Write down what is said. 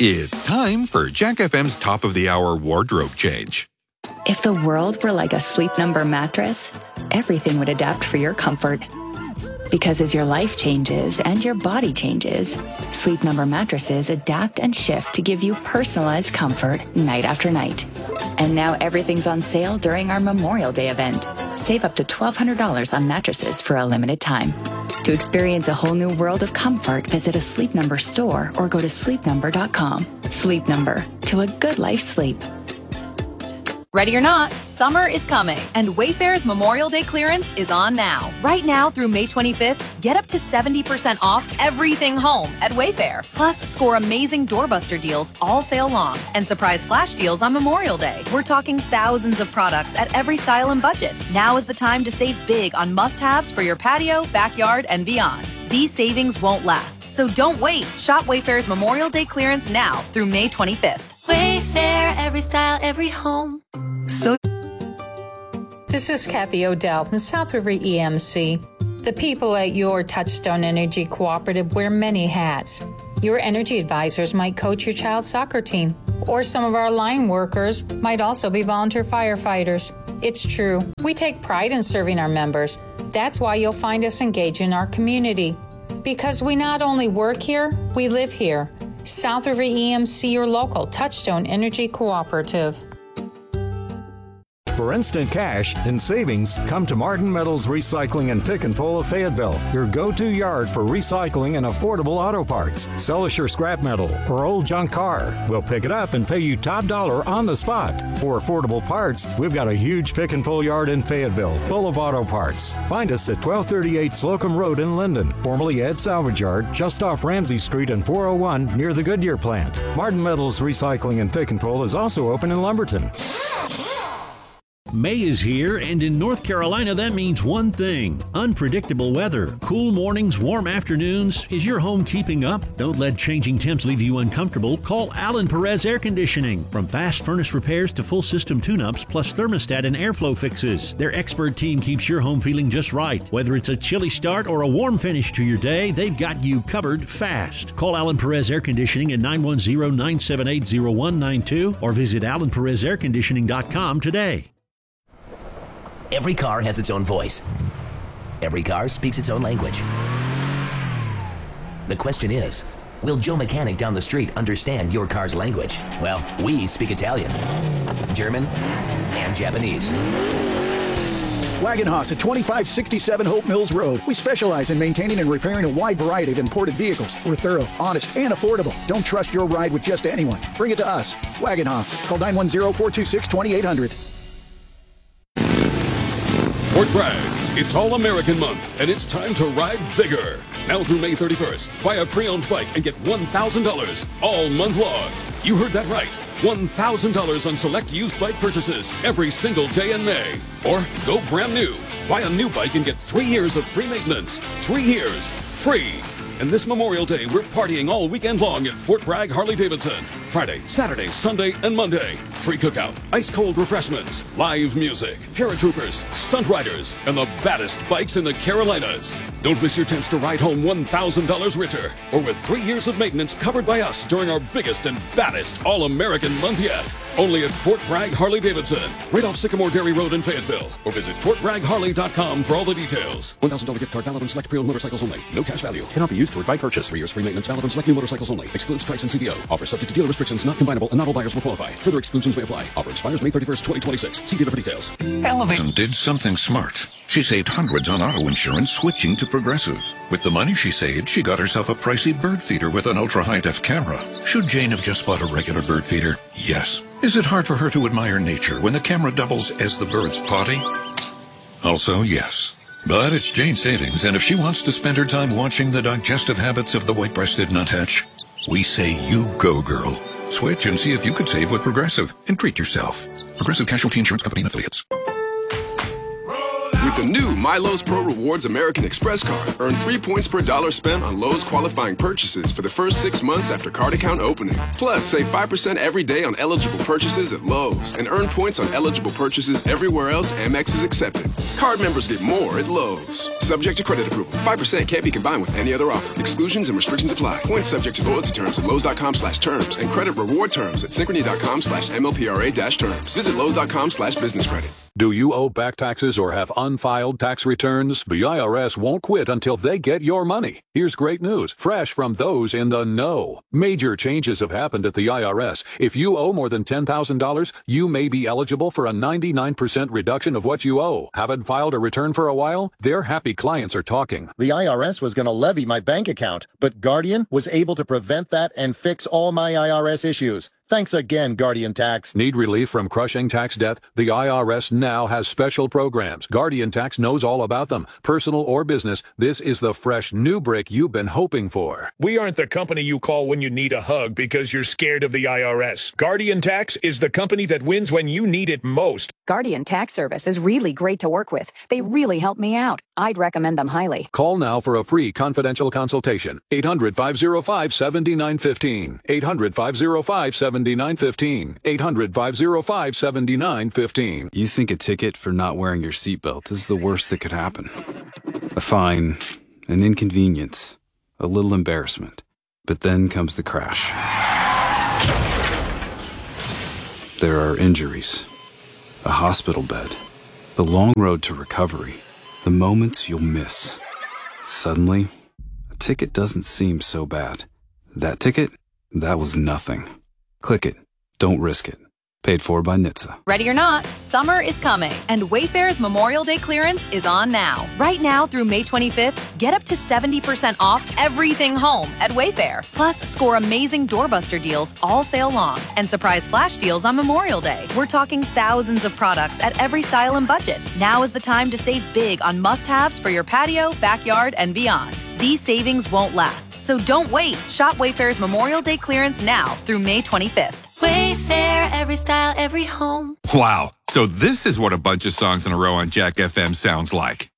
It's time for Jack FM's top of the hour wardrobe change. If the world were like a Sleep Number mattress, everything would adapt for your comfort. Because as your life changes and your body changes, Sleep Number mattresses adapt and shift to give you personalized comfort night after night. And now everything's on sale during our Memorial Day event. Save up to $1,200 on mattresses for a limited time. To experience a whole new world of comfort, visit a Sleep Number store or go to sleepnumber.com. Sleep Number, to a good life's sleep. Ready or not, summer is coming, and Wayfair's Memorial Day clearance is on now. Right now through May 25th, get up to 70% off everything home at Wayfair. Plus, score amazing doorbuster deals all sale long and surprise flash deals on Memorial Day. We're talking thousands of products at every style and budget. Now is the time to save big on must-haves for your patio, backyard, and beyond. These savings won't last, so don't wait. Shop Wayfair's Memorial Day clearance now through May 25th. Wayfair, every style, every home. This is Kathy O'Dell from South River EMC. The people at your Touchstone Energy Cooperative wear many hats. Your energy advisors might coach your child's soccer team, or some of our line workers might also be volunteer firefighters. It's true. We take pride in serving our members. That's why you'll find us engaged in our community. Because we not only work here, we live here. South River EMC, your local Touchstone Energy Cooperative. For instant cash and savings, come to Martin Metals Recycling and Pick and Pull of Fayetteville, your go-to yard for recycling and affordable auto parts. Sell us your scrap metal or old junk car. We'll pick it up and pay you top dollar on the spot. For affordable parts, we've got a huge pick and pull yard in Fayetteville, full of auto parts. Find us at 1238 Slocum Road in Linden, formerly Ed Salvage Yard, just off Ramsey Street and 401 near the Goodyear plant. Martin Metals Recycling and Pick and Pull is also open in Lumberton. May is here, and in North Carolina, that means one thing: unpredictable weather. Cool mornings, warm afternoons. Is your home keeping up? Don't let changing temps leave you uncomfortable. Call Alan Perez Air Conditioning. From fast furnace repairs to full system tune-ups, plus thermostat and airflow fixes, their expert team keeps your home feeling just right. Whether it's a chilly start or a warm finish to your day, they've got you covered fast. Call Alan Perez Air Conditioning at 910-978-0192 or visit alanperezairconditioning.com today. Every car has its own voice. Every car speaks its own language. The question is, will Joe Mechanic down the street understand your car's language? Well, we speak Italian, German, and Japanese. Wagon Haas at 2567 Hope Mills Road. We specialize in maintaining and repairing a wide variety of imported vehicles. We're thorough, honest, and affordable. Don't trust your ride with just anyone. Bring it to us. Wagon Haas. Call 910-426-2800. Fort Bragg, it's All-American Month, and it's time to ride bigger. Now through May 31st, buy a pre-owned bike and get $1,000 all month long. You heard that right. $1,000 on select used bike purchases every single day in May. Or go brand new. Buy a new bike and get 3 years of free maintenance. 3 years free. And this Memorial Day, we're partying all weekend long at Fort Bragg Harley-Davidson. Friday, Saturday, Sunday, and Monday. Free cookout, ice-cold refreshments, live music, paratroopers, stunt riders, and the baddest bikes in the Carolinas. Don't miss your chance to ride home $1,000 richer, or with 3 years of maintenance covered by us during our biggest and baddest All-American Month yet. Only at Fort Bragg Harley-Davidson, right off Sycamore Dairy Road in Fayetteville. Or visit FortBraggHarley.com for all the details. $1,000 gift card valid on select pre-owned motorcycles only. No cash value. Cannot be used toward bike purchase. 3 years free maintenance valid on select new motorcycles only. Excludes trikes and CVO. Offer subject to dealer restrictions, not combinable, and not all buyers will qualify. Further exclusions may apply. Offer expires May 31st, 2026. See dealer for details. Elevation did something smart. She saved hundreds on auto insurance switching to Progressive. With the money she saved, she got herself a pricey bird feeder with an ultra-high-def camera. Should Jane have just bought a regular bird feeder? Yes. Is it hard for her to admire nature when the camera doubles as the bird's potty? Also, yes. But it's Jane's savings, and if she wants to spend her time watching the digestive habits of the white-breasted nuthatch, we say you go, girl. Switch and see if you could save with Progressive and treat yourself. Progressive Casualty Insurance Company and Affiliates. With the new MyLowe's Pro Rewards American Express card, earn 3 points per dollar spent on Lowe's qualifying purchases for the first 6 months after card account opening. Plus, save 5% every day on eligible purchases at Lowe's and earn points on eligible purchases everywhere else Amex is accepted. Card members get more at Lowe's. Subject to credit approval. 5% can't be combined with any other offer. Exclusions and restrictions apply. Points subject to loyalty terms at Lowe's.com/terms and credit reward terms at Synchrony.com/MLPRA-terms. Visit Lowe's.com/business credit. Do you owe back taxes or have unfiled tax returns? The IRS won't quit until they get your money. Here's great news, fresh from those in the know. Major changes have happened at the IRS. If you owe more than $10,000, you may be eligible for a 99% reduction of what you owe. Haven't filed a return for a while? Their happy clients are talking. The IRS was going to levy my bank account, but Guardian was able to prevent that and fix all my IRS issues. Thanks again, Guardian Tax. Need relief from crushing tax debt? The IRS now has special programs. Guardian Tax knows all about them. Personal or business, this is the fresh new break you've been hoping for. We aren't the company you call when you need a hug because you're scared of the IRS. Guardian Tax is the company that wins when you need it most. Guardian Tax Service is really great to work with. They really help me out. I'd recommend them highly. Call now for a free confidential consultation. 800-505-7915. 800-505-7915. 800-505-7915. You think a ticket for not wearing your seatbelt is the worst that could happen. A fine, an inconvenience, a little embarrassment. But then comes the crash. There are injuries, a hospital bed, the long road to recovery, the moments you'll miss. Suddenly, a ticket doesn't seem so bad. That ticket? That was nothing. Click it. Don't risk it. Paid for by NHTSA. Ready or not, summer is coming, and Wayfair's Memorial Day clearance is on now. Right now through May 25th, get up to 70% off everything home at Wayfair. Plus, score amazing doorbuster deals all sale long and surprise flash deals on Memorial Day. We're talking thousands of products at every style and budget. Now is the time to save big on must-haves for your patio, backyard, and beyond. These savings won't last, so don't wait. Shop Wayfair's Memorial Day clearance now through May 25th. Wayfair, every style, every home. Wow. So this is what a bunch of songs in a row on Jack FM sounds like.